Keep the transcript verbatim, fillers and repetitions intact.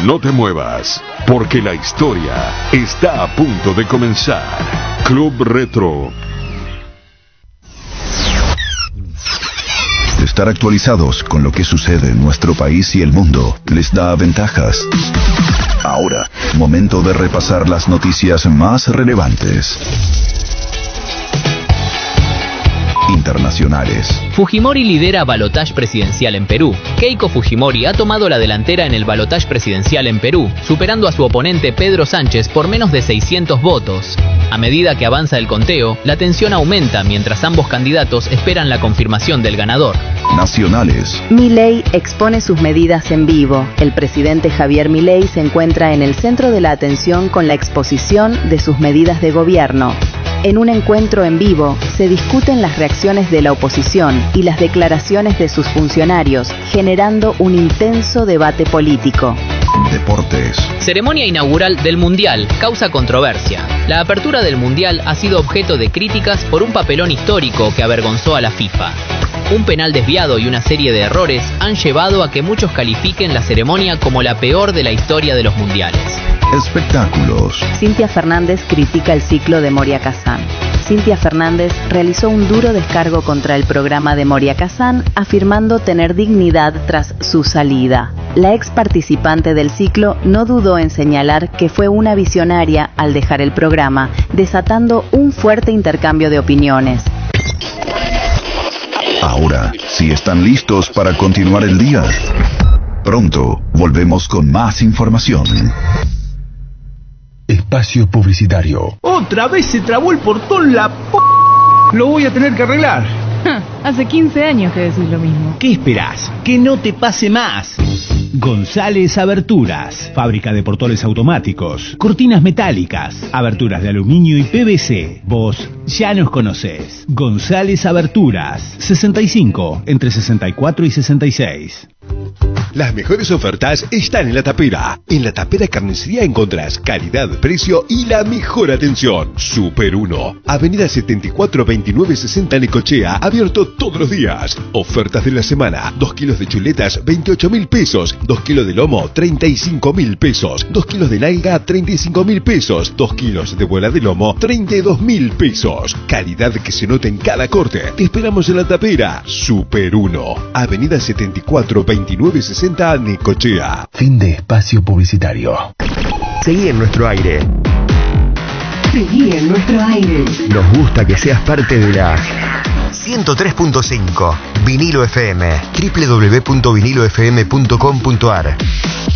No te muevas, porque la historia está a punto de comenzar. Club Retro. Estar actualizados con lo que sucede en nuestro país y el mundo les da ventajas. Ahora, momento de repasar las noticias más relevantes. Internacionales. Fujimori lidera balotaje presidencial en Perú. Keiko Fujimori ha tomado la delantera en el balotaje presidencial en Perú, superando a su oponente Pedro Sánchez por menos de seiscientos votos. A medida que avanza el conteo, la tensión aumenta mientras ambos candidatos esperan la confirmación del ganador. Nacionales. Milei expone sus medidas en vivo. El presidente Javier Milei se encuentra en el centro de la atención con la exposición de sus medidas de gobierno. En un encuentro en vivo, se discuten las reacciones de la oposición y las declaraciones de sus funcionarios, generando un intenso debate político. Deportes. Ceremonia inaugural del Mundial causa controversia. La apertura del Mundial ha sido objeto de críticas por un papelón histórico que avergonzó a la FIFA. Un penal desviado y una serie de errores han llevado a que muchos califiquen la ceremonia como la peor de la historia de los mundiales. Espectáculos. Cintia Fernández critica el ciclo de Moria Kazan. Cintia Fernández realizó un duro descargo contra el programa de Moria Kazan, afirmando tener dignidad tras su salida. La ex participante del ciclo no dudó en señalar que fue una visionaria al dejar el programa, desatando un fuerte intercambio de opiniones. Ahora, si están listos para continuar el día, pronto volvemos con más información. Espacio publicitario. Otra vez se trabó el portón, la p... Lo voy a tener que arreglar. Hace quince años que decís lo mismo. ¿Qué esperás? Que no te pase más. González Aberturas, fábrica de portones automáticos, cortinas metálicas, aberturas de aluminio y P V C. Vos ya nos conocés. González Aberturas, sesenta y cinco, entre sesenta y cuatro y sesenta y seis. Las mejores ofertas están en La Tapera. En La Tapera Carnicería encontrás calidad, precio y la mejor atención. Super uno, Avenida setenta y cuatro, veintinueve sesenta Necochea, abierto todos los días. Ofertas de la semana: dos kilos de chuletas, veintiocho mil pesos. dos kilos de lomo, treinta y cinco mil pesos. dos kilos de nalga, treinta y cinco mil pesos. dos kilos de bola de lomo, treinta y dos mil pesos. Calidad que se nota en cada corte. Te esperamos en La Tapera. Super uno, Avenida setenta y cuatro, veintinueve sesenta Necochea. Fin de espacio publicitario. Seguí en nuestro aire. Seguí en nuestro aire. Nos gusta que seas parte de la ciento tres punto cinco Vinilo F M. doble u doble u doble u punto vinilo f m punto com punto a r